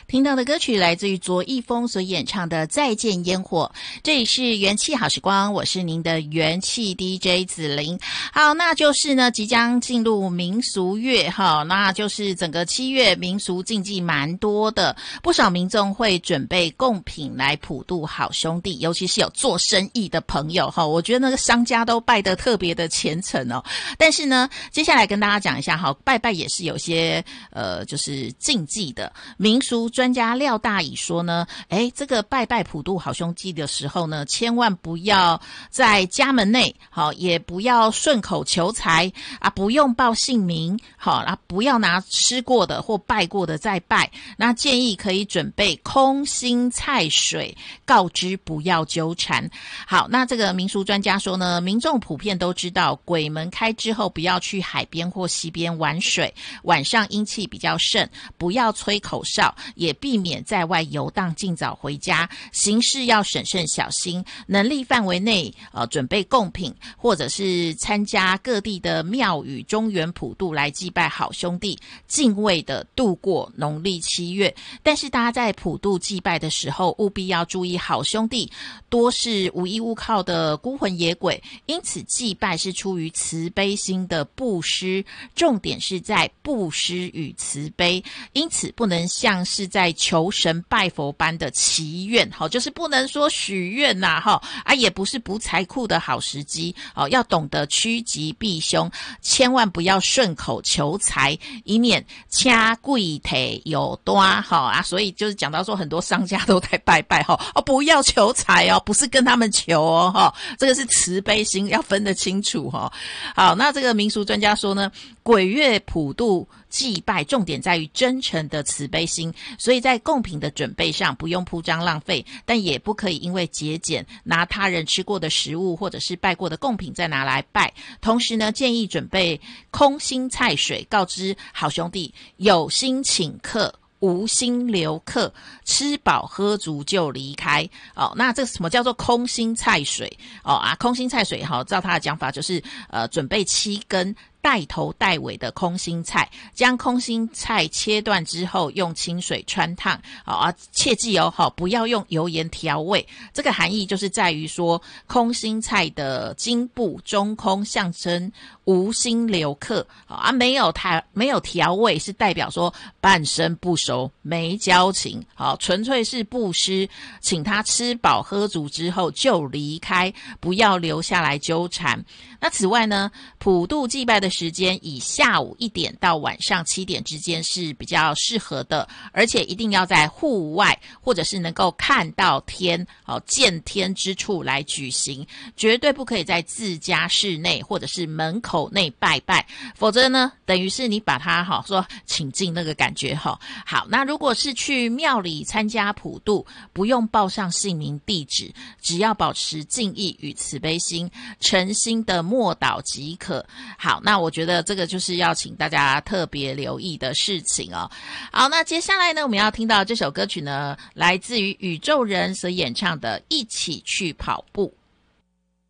听到的歌曲来自于卓一峰所演唱的《再见烟火》，这里是元气好时光，我是您的元气 DJ 子琳。好，那就是呢即将进入民俗月哈，那就是整个7月民俗禁忌蛮多的，不少民众会准备贡品来普渡好兄弟，尤其是有做生意的朋友哈，我觉得那个商家都拜得特别的虔诚哦。但是呢，接下来跟大家讲一下哈，拜拜也是有些就是禁忌的。民俗专家廖大乙说呢，这个拜拜普渡好兄弟的时候呢，千万不要在家门内，好，也不要顺口求财啊，不用报姓名，好啊，不要拿吃过的或拜过的再拜。那建议可以准备空心菜水，告知不要纠缠。好，那这个民俗专家说呢，民众普遍都知道，鬼门开之后不要去海边或溪边玩水，晚上阴气比较盛，不要吹口哨，也避免在外游荡，尽早回家，行事要审慎小心，能力范围内准备贡品，或者是参加各地的庙宇中元普渡来祭拜好兄弟，敬畏的度过农历7月。但是大家在普渡祭拜的时候，务必要注意，好兄弟多是无依无靠的孤魂野鬼，因此祭拜是出于慈悲心的布施，重点是在布施与慈悲，因此不能像是在求神拜佛般的祈愿，就是不能说许愿呐，也不是补财库的好时机，要懂得趋吉避凶，千万不要顺口求财，以免掐贵腿有端，所以就是讲到说很多商家都在拜拜，不要求财不是跟他们求这个是慈悲心，要分得清楚好，那这个民俗专家说呢，鬼月普渡祭拜重点在于真诚的慈悲心，所以在贡品的准备上不用铺张浪费，但也不可以因为节俭拿他人吃过的食物或者是拜过的贡品再拿来拜。同时呢，建议准备空心菜水，告知好兄弟有心请客，无心留客，吃饱喝足就离开。那这什么叫做空心菜水？空心菜水照他的讲法就是准备7根带头带尾的空心菜，将空心菜切断之后用清水汆烫，切记不要用油盐调味。这个含义就是在于说，空心菜的茎部中空，象征无心留客，没有调味是代表说半生不熟，没交情，纯粹是布施，请他吃饱喝足之后就离开，不要留下来纠缠。那此外呢，普渡祭拜的时间以下午1点到晚上7点之间是比较适合的，而且一定要在户外或者是能够看到天，见天之处来举行，绝对不可以在自家室内或者是门口内拜拜，否则呢，等于是你把它说请进那个感觉好，那如果是去庙里参加普渡，不用报上姓名地址，只要保持敬意与慈悲心，诚心的默祷即可。好，那我觉得这个就是要请大家特别留意的事情哦。好，那接下来呢，我们要听到这首歌曲呢，来自于宇宙人所演唱的《一起去跑步》。